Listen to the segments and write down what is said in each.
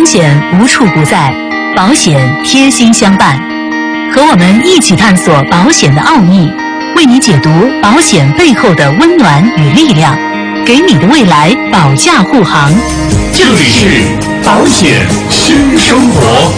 险无处不在，保险贴心相伴。和我们一起探索保险的奥秘，为你解读保险背后的温暖与力量，给你的未来保驾护航。 这里是保险新生活。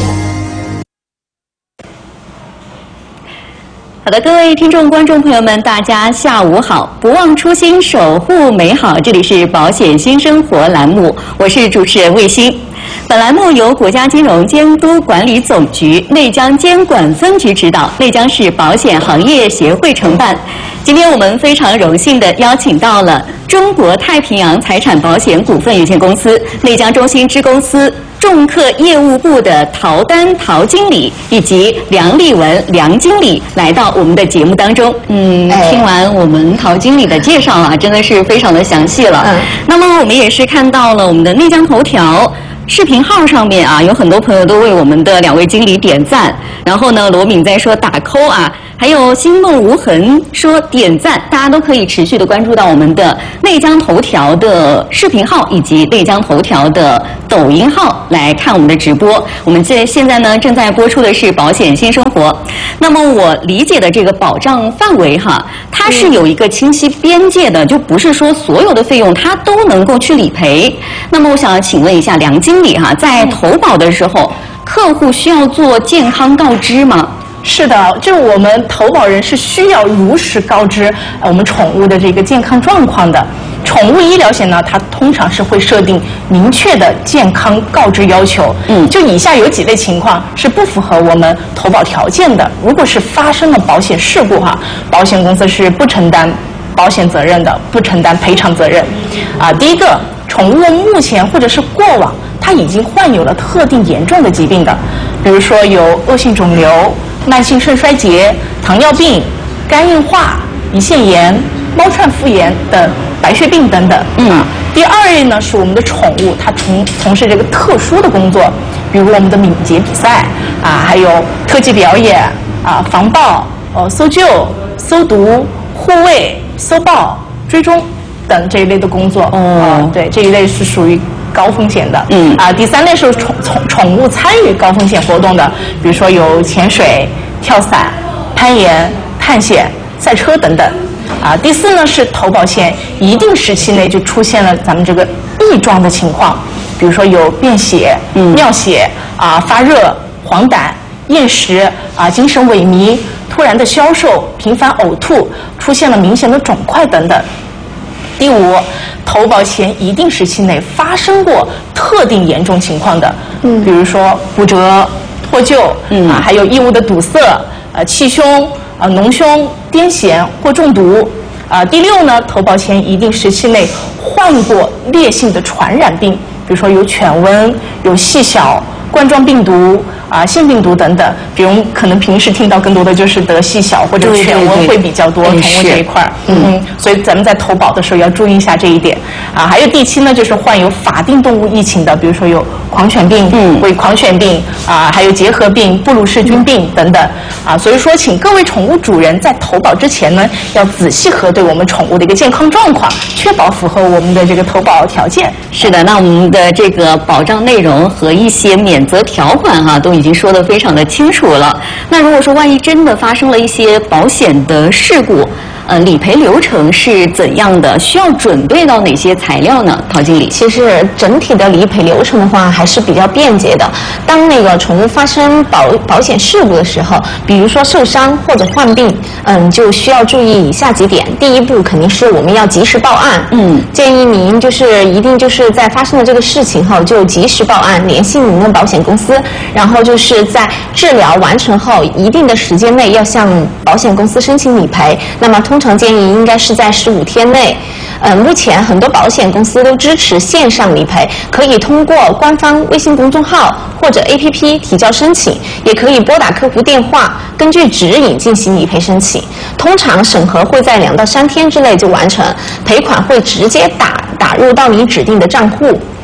好的，各位听众、观众朋友们，大家下午好！不忘初心，守护美好。这里是保险新生活栏目，我是主持人卫星。本栏目由国家金融监督管理总局内江监管分局指导，内江市保险行业协会承办。今天我们非常荣幸地邀请到了中国太平洋财产保险股份有限公司内江中心支公司重客业务部的陶丹陶经理以及梁丽文梁经理来到我们的节目当中。听完我们陶经理的介绍啊，真的是非常的详细了。那么我们也是看到了我们的内江头条视频号上面啊，有很多朋友都为我们的两位经理点赞。然后呢，罗敏在说打 call 啊，还有星梦无痕说点赞，大家都可以持续的关注到我们的内江头条的视频号以及内江头条的抖音号来看我们的直播。我们现在呢正在播出的是保险新生活。那么我理解的这个保障范围哈，它是有一个清晰边界的，就不是说所有的费用它都能够去理赔。那么我想要请问一下梁经理哈，在投保的时候，客户需要做健康告知吗？ 是的，就是我们投保人是需要如实告知我们宠物的这个健康状况的。宠物医疗险呢，它通常是会设定明确的健康告知要求。就以下有几类情况是不符合我们投保条件的。如果是发生了保险事故哈，保险公司是不承担保险责任的，不承担赔偿责任。第一个，宠物目前或者是过往它已经患有了特定严重的疾病的，比如说有恶性肿瘤、慢性肾衰竭、糖尿病、肝硬化、胰腺炎、猫串腹炎等白血病等等。第二类呢是我们的宠物，它从事这个特殊的工作，比如我们的敏捷比赛还有特技表演防暴、搜救、搜毒、护卫、搜爆、追踪等这一类的工作。对，这一类是属于高风险的。第三类是宠物参与高风险活动的，比如说有潜水、跳伞、攀岩、探险、赛车等等。第四呢是投保险一定时期内就出现了咱们这个异状的情况，比如说有便血、尿血发热、黄疸、厌食精神萎靡、突然的消瘦、频繁呕吐、出现了明显的肿块等等。第五，投保前一定时期内发生过特定严重情况的，比如说骨折、脱臼，还有异物的堵塞、气胸、脓胸、癫痫或中毒。第六呢，投保前一定时期内患过烈性的传染病，比如说有犬瘟、有细小冠状病毒腺病毒等等。比如可能平时听到更多的就是得细小或者犬瘟会比较多，宠物这一块所以咱们在投保的时候要注意一下这一点。还有第七呢，就是患有法定动物疫情的，比如说有狂犬病、伪狂犬病还有结核病、布鲁氏菌病等等所以说，请各位宠物主人在投保之前呢，要仔细核对我们宠物的一个健康状况，确保符合我们的这个投保条件。 是的，那我们的这个保障内容和一些免责条款都已经说得非常的清楚了。那如果说万一真的发生了一些保险的事故，理赔流程是怎样的？需要准备到哪些材料呢？陶经理， 其实整体的理赔流程的话还是比较便捷的。当那个宠物发生保险事故的时候，比如说受伤或者患病，就需要注意以下几点。第一步肯定是我们要及时报案。建议您一定在发生了这个事情后就及时报案，联系您的保险公司，然后就是在治疗完成后一定的时间内要向保险公司申请理赔。那么通常建议应该是在15天内。目前很多保险公司都支持线上理赔，可以通过官方微信公众号或者 APP 提交申请，也可以拨打客服电话，根据指引进行理赔申请。通常审核会在2到3天之内就完成，赔款会直接打入到你指定的账户。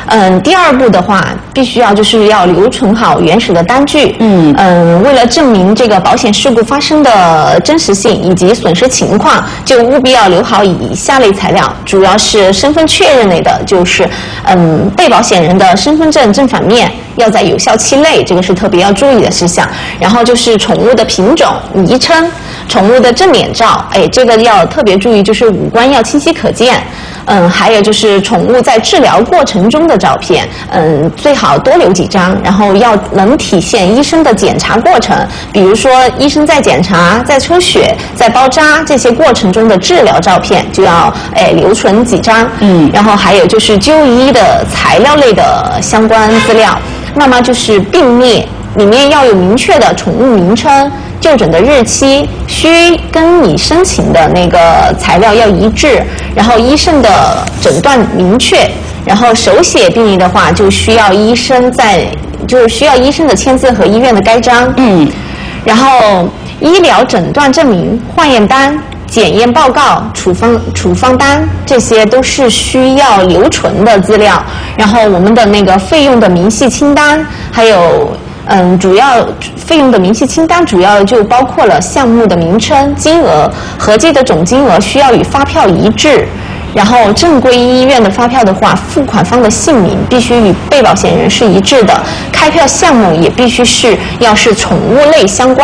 第二步的话，必须就是要留存好原始的单据。为了证明这个保险事故发生的真实性以及损失情况，就务必要留好以下类材料，主要是身份确认类的，就是被保险人的身份证正反面要在有效期内，这个是特别要注意的事项。然后就是宠物的品种、昵称、宠物的正脸照，这个要特别注意，就是五官要清晰可见。还有就是宠物在治疗过程中的照片，最好多留几张，然后要能体现医生的检查过程，比如说医生在检查、在抽血、在包扎这些过程中的治疗照片，就要留存几张。然后还有就是就医的材料类的相关资料，那么就是病历里面要有明确的宠物名称、就诊的日期，需跟你申请的那个材料要一致，然后医生的诊断明确，然后手写病历的话就需要医生的签字和医院的盖章。然后医疗诊断证明、化验单、检验报告、处方单，这些都是需要留存的资料。然后我们的那个费用的明细清单，还有主要费用的明细清单主要就包括了项目的名称、金额、合计的总金额需要与发票一致。然后正规医院的发票的话，付款方的姓名必须与被保险人是一致的，开票项目也必须要是宠物类相关